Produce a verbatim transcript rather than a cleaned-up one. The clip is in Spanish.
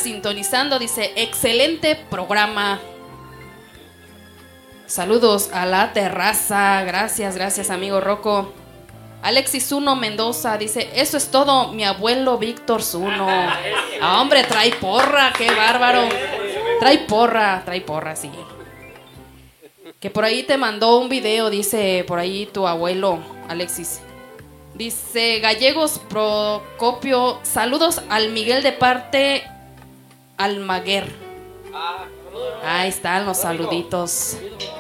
sintonizando, dice, excelente programa. Saludos a la terraza. Gracias, gracias, amigo Rocco. Alexis Zuno Mendoza dice, eso es todo, mi abuelo Víctor Zuno. Ah, hombre, trae porra, qué bárbaro. Trae porra, trae porra, sí. Que por ahí te mandó un video, dice por ahí tu abuelo, Alexis. Dice, Gallegos Procopio, saludos al Miguel de parte Almaguer. Ahí están los saluditos.